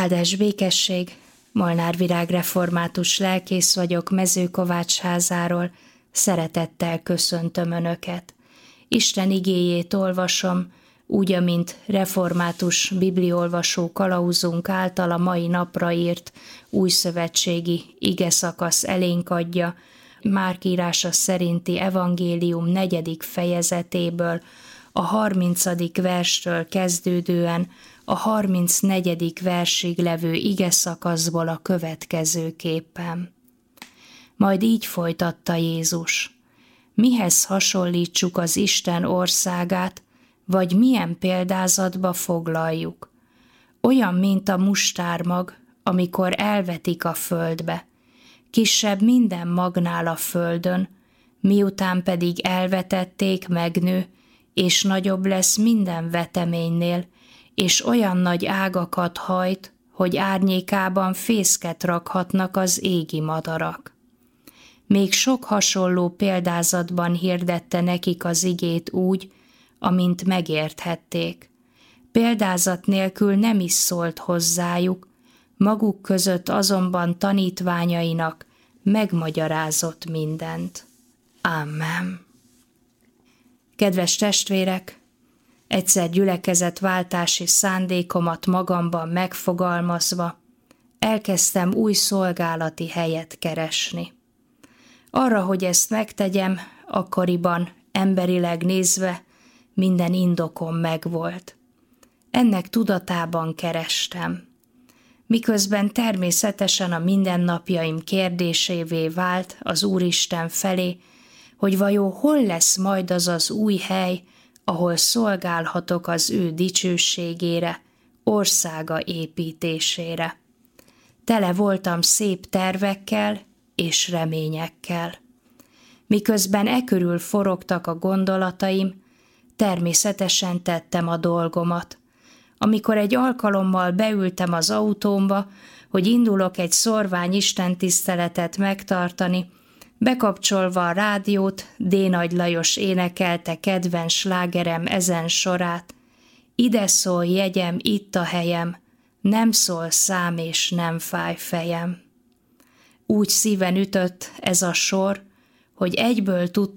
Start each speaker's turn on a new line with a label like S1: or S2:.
S1: Áldás békesség, Molnár Virág református lelkész vagyok Mezőkovácsházáról, szeretettel köszöntöm Önöket. Isten igéjét olvasom, úgy, amint református bibliolvasó kalauzunk által a mai napra írt újszövetségi igeszakasz elénk adja, Márk írása szerinti evangélium 4. fejezetéből, a 30. verstől kezdődően a 34. versig levő igeszakaszból a következőképpen. Majd így folytatta Jézus: mihez hasonlítsuk az Isten országát, vagy milyen példázatba foglaljuk? Olyan, mint a mustármag, amikor elvetik a földbe. Kisebb minden magnál a földön, miután pedig elvetették, megnő, és nagyobb lesz minden veteménynél, és olyan nagy ágakat hajt, hogy árnyékában fészket rakhatnak az égi madarak. Még sok hasonló példázatban hirdette nekik az igét úgy, amint megérthették. Példázat nélkül nem is szólt hozzájuk, maguk között azonban tanítványainak megmagyarázott mindent. Amen. Kedves testvérek, egyszer gyülekezetváltási szándékomat magamban megfogalmazva, elkezdtem új szolgálati helyet keresni. Arra, hogy ezt megtegyem, akkoriban, emberileg nézve, minden indokom megvolt. Ennek tudatában kerestem. Miközben természetesen a mindennapjaim kérdésévé vált az Úristen felé, hogy vajon hol lesz majd az az új hely, ahol szolgálhatok az ő dicsőségére, országa építésére. Tele voltam szép tervekkel és reményekkel. Miközben ekörül forogtak a gondolataim, természetesen tettem a dolgomat. Amikor egy alkalommal beültem az autómba, hogy indulok egy szorvány istentiszteletet megtartani, bekapcsolva a rádiót, D. Nagy Lajos énekelte kedvenc slágerem ezen sorát: ide szól jegyem, itt a helyem, nem szól szám és nem fáj fejem. Úgy szíven ütött ez a sor, hogy egyből tudtam,